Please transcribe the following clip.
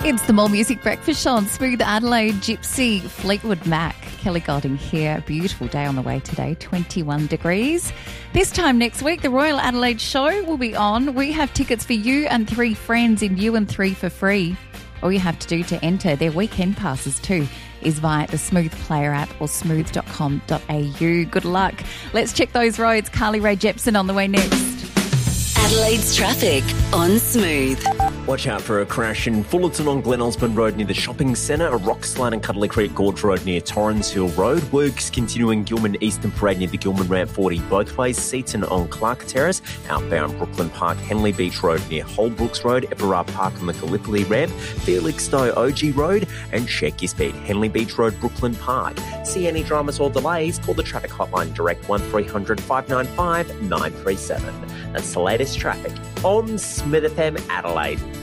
It's the More Music Breakfast Show on Smooth Adelaide, Gypsy, Fleetwood Mac. Kelly Golding here. Beautiful day on the way today, 21 degrees. This time next week, the Royal Adelaide Show will be on. We have tickets for you and 3 friends in U&3 for free. All you have to do to enter their weekend passes too is via the Smooth Player app or smooth.com.au. Good luck. Let's check those roads. Carly Rae Jepsen on the way next. Adelaide's traffic on Smooth. Watch out for a crash in Fullerton on Glen Osmond Road near the shopping centre, a rock slide in Cuddly Creek Gorge Road near Torrens Hill Road, works continuing Gilman Eastern Parade near the Gilman Ramp 40 both ways, Seaton on Clark Terrace, outbound Brooklyn Park, Henley Beach Road near Holbrooks Road, Everard Park on the Gallipoli Ramp, Felixstowe OG Road, and check your speed, Henley Beach Road, Brooklyn Park. See any dramas or delays, call the traffic hotline direct 1300 595 937. That's the latest traffic on Smith FM Adelaide.